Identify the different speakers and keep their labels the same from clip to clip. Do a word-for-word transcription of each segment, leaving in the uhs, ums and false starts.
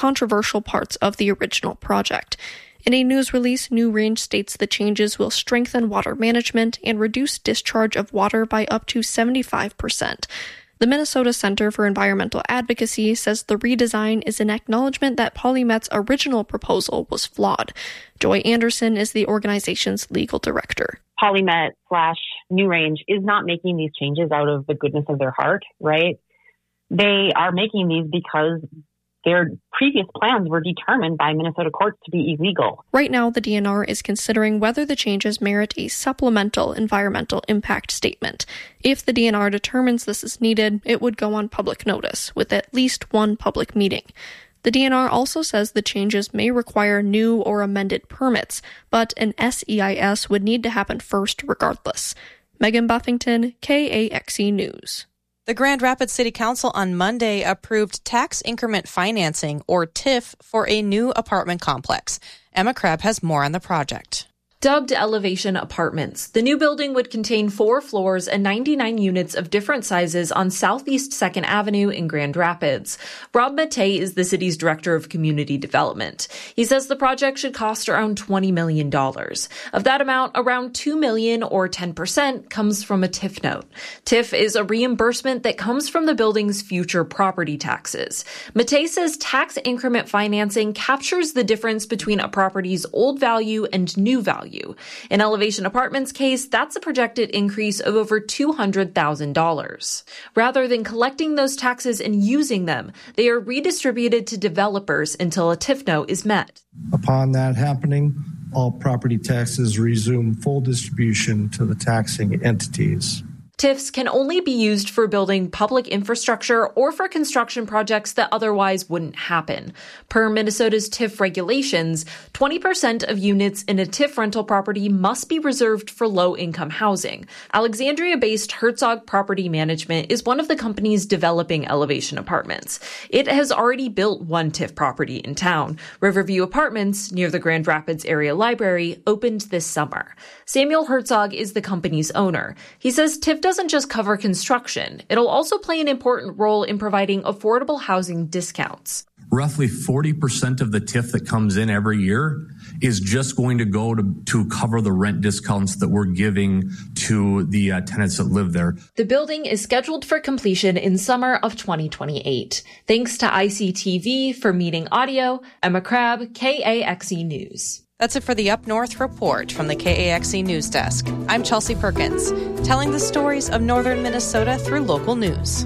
Speaker 1: controversial parts of the original project. In a news release, New Range states the changes will strengthen water management and reduce discharge of water by up to seventy-five percent. The Minnesota Center for Environmental Advocacy says the redesign is an acknowledgement that PolyMet's original proposal was flawed. Joy Anderson is the organization's legal director.
Speaker 2: PolyMet slash New Range is not making these changes out of the goodness of their heart, right? They are making these because their previous plans were determined by Minnesota courts to be illegal.
Speaker 1: Right now, the D N R is considering whether the changes merit a supplemental environmental impact statement. If the D N R determines this is needed, it would go on public notice, with at least one public meeting. The D N R also says the changes may require new or amended permits, but an S E I S would need to happen first regardless. Megan Buffington, K A X E News.
Speaker 3: The Grand Rapids City Council on Monday approved tax increment financing, or T I F, for a new apartment complex. Emma Crabb has more on the project.
Speaker 4: Dubbed Elevation Apartments, the new building would contain four floors and ninety-nine units of different sizes on Southeast second Avenue in Grand Rapids. Rob Mattei is the city's director of community development. He says the project should cost around twenty million dollars. Of that amount, around two million dollars or ten percent comes from a T I F note. T I F is a reimbursement that comes from the building's future property taxes. Mattei says tax increment financing captures the difference between a property's old value and new value. In Elevation Apartments' case, that's a projected increase of over two hundred thousand dollars. Rather than collecting those taxes and using them, they are redistributed to developers until a T I F note is met.
Speaker 5: Upon that happening, all property taxes resume full distribution to the taxing entities.
Speaker 4: T I Fs can only be used for building public infrastructure or for construction projects that otherwise wouldn't happen. Per Minnesota's T I F regulations, twenty percent of units in a T I F rental property must be reserved for low-income housing. Alexandria-based Herzog Property Management is one of the companies developing Elevation Apartments. It has already built one T I F property in town. Riverview Apartments, near the Grand Rapids Area Library, opened this summer. Samuel Herzog is the company's owner. He says T I F doesn't just cover construction. It'll also play an important role in providing affordable housing discounts.
Speaker 6: Roughly forty percent of the T I F that comes in every year is just going to go to, to cover the rent discounts that we're giving to the uh, tenants that live there.
Speaker 4: The building is scheduled for completion in summer of twenty twenty-eight. Thanks to I C T V for Meeting Audio, Emma Crabb, K A X E News.
Speaker 3: That's it for the Up North Report from the K A X E News Desk. I'm Chelsea Perkins, telling the stories of northern Minnesota through local news.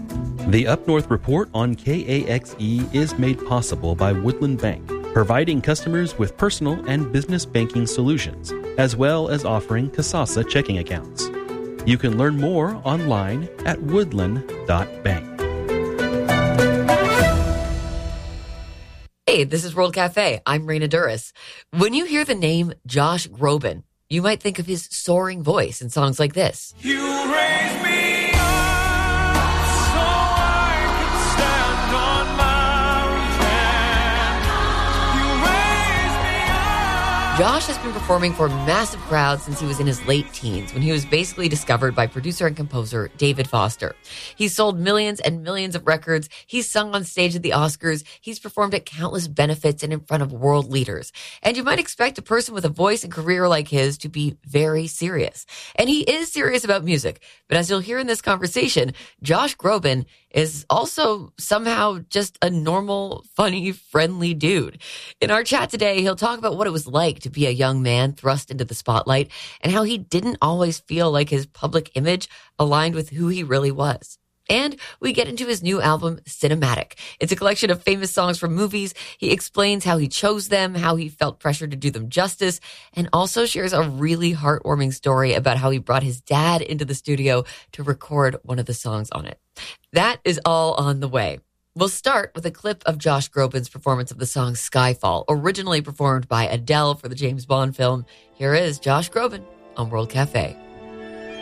Speaker 7: The Up North Report on K A X E is made possible by Woodland Bank, providing customers with personal and business banking solutions, as well as offering Kasasa checking accounts. You can learn more online at woodland dot bank.
Speaker 8: Hey, this is World Cafe. I'm Raina Duras. When you hear the name Josh Groban, you might think of his soaring voice in songs like this.
Speaker 9: You raise me up so I can stand on mountains. You raise me up.
Speaker 8: Josh has been performing for massive crowds since he was in his late teens, when he was basically discovered by producer and composer David Foster. He's sold millions and millions of records. He's sung on stage at the Oscars. He's performed at countless benefits and in front of world leaders. And you might expect a person with a voice and career like his to be very serious. And he is serious about music. But as you'll hear in this conversation, Josh Groban is also somehow just a normal, funny, friendly dude. In our chat today, he'll talk about what it was like to be a young man thrust into the spotlight and how he didn't always feel like his public image aligned with who he really was. And we get into his new album, Cinematic. It's a collection of famous songs from movies. He explains how he chose them, how he felt pressure to do them justice, and also shares a really heartwarming story about how he brought his dad into the studio to record one of the songs on it. That is all on the way. We'll start with a clip of Josh Groban's performance of the song Skyfall, originally performed by Adele for the James Bond film. Here is Josh Groban on World Cafe.